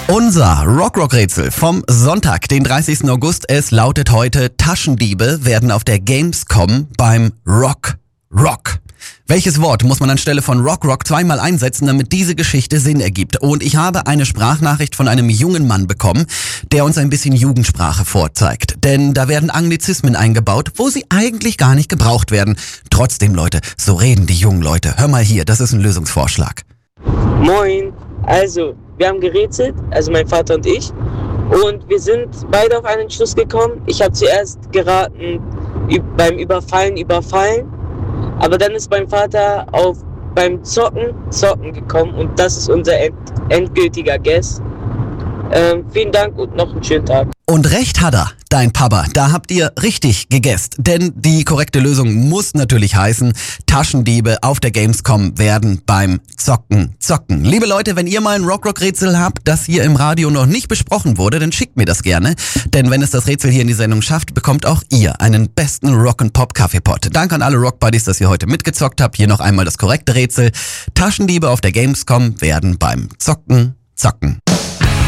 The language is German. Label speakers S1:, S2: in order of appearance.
S1: Unser Rock-Rock-Rätsel vom Sonntag, den 30. August. Es lautet heute: Taschendiebe werden auf der Gamescom beim Rock. Welches Wort muss man anstelle von Rock zweimal einsetzen, damit diese Geschichte Sinn ergibt? Und ich habe eine Sprachnachricht von einem jungen Mann bekommen, der uns ein bisschen Jugendsprache vorzeigt. Denn da werden Anglizismen eingebaut, wo sie eigentlich gar nicht gebraucht werden. Trotzdem, Leute, so reden die jungen Leute. Hör mal hier, das ist ein Lösungsvorschlag.
S2: Moin, also wir haben gerätselt, also mein Vater und ich, und wir sind beide auf einen Schluss gekommen. Ich habe zuerst geraten, beim Überfallen, aber dann ist mein Vater beim Zocken gekommen, und das ist unser endgültiger Guess. Vielen Dank und noch einen schönen Tag.
S1: Und recht hat er, dein Papa. Da habt ihr richtig gegessen. Denn die korrekte Lösung muss natürlich heißen: Taschendiebe auf der Gamescom werden beim Zocken. Liebe Leute, wenn ihr mal ein Rock-Rätsel habt, das hier im Radio noch nicht besprochen wurde, dann schickt mir das gerne. Denn wenn es das Rätsel hier in die Sendung schafft, bekommt auch ihr einen besten Rock'n'Pop-Kaffeepot. Danke an alle Rock-Buddies, dass ihr heute mitgezockt habt. Hier noch einmal das korrekte Rätsel: Taschendiebe auf der Gamescom werden beim Zocken.